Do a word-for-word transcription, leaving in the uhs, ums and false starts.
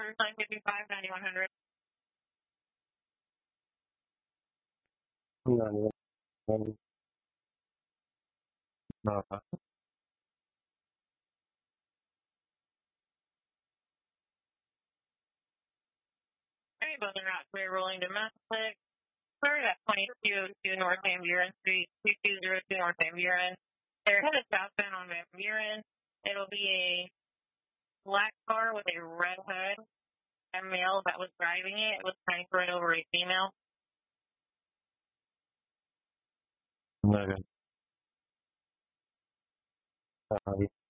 Headquarters nine fifty-five, ninety-one hundred. ninety-one. No. Hey, both are not clear, rolling domestic. Started at twenty-two two North Van Buren Street, two two zero two North Van Buren. They're headed southbound on Van Buren. It'll be a black car with a red hood. A male that was driving it was trying to run over a female. Negative. Uh,